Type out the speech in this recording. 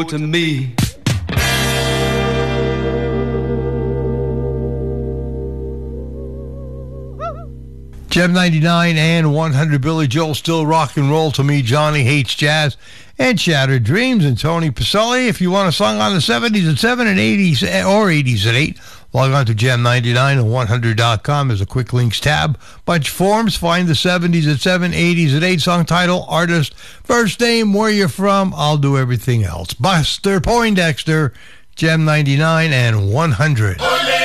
to me. Gem 99 and 100, Billy Joel, Still Rock and Roll to Me, Johnny Hates Jazz, and Shattered Dreams, and Tony Pacelli. If you want a song on the 70s at 7 and 80s or 80s at 8, log on to gem99 and 100.com. There's a quick links tab. Bunch of forms. Find the 70s at 7, 80s at 8. Song title, artist, first name, where you're from. I'll do everything else. Buster Poindexter, Gem 99 and 100.